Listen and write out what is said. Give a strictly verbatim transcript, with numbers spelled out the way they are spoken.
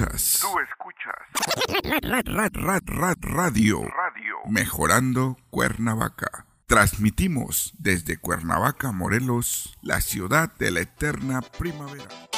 escuchas. Tú escuchas. Rad, rad, rad, rad, radio. Radio. Mejorando Cuernavaca. Transmitimos desde Cuernavaca, Morelos, la ciudad de la eterna primavera.